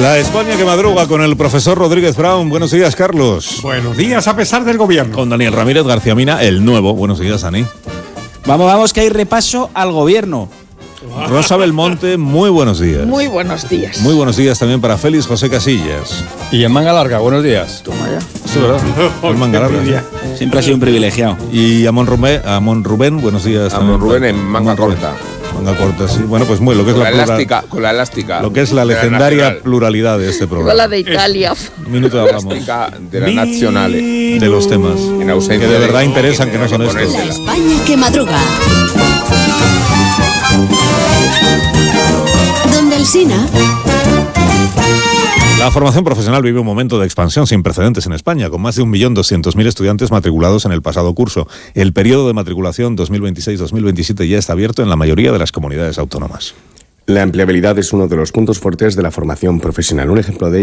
La España que madruga con el profesor Rodríguez Brown. Buenos días, Carlos. Buenos días, a pesar del gobierno. Con Daniel Ramírez García Mina, el nuevo. Buenos días, Dani. Vamos, que hay repaso al gobierno. Rosa Belmonte, muy buenos días. Muy buenos días. Muy buenos días también para Félix José Casillas. Y en manga larga, buenos días. Toma ya. Esto es verdad. En manga larga. Siempre ha sido un privilegiado. Y Amon Rubén, buenos días. Amon Rubén en manga corta. Manga corta, sí. Bueno, pues muy lo que es Con la elástica, con la elástica. Lo que es la legendaria pluralidad de este programa. Igual la de Italia. Un minuto hablamos Elástica de la nazionale. de los temas En ausencia que de verdad de- interesan, que no son que estos. ponerse. La España que madruga. Donde el Sina. La formación profesional vive un momento de expansión sin precedentes en España, con más de 1.200.000 estudiantes matriculados en el pasado curso. El periodo de matriculación 2026-2027 ya está abierto en la mayoría de las comunidades autónomas. La empleabilidad es uno de los puntos fuertes de la formación profesional. Un ejemplo de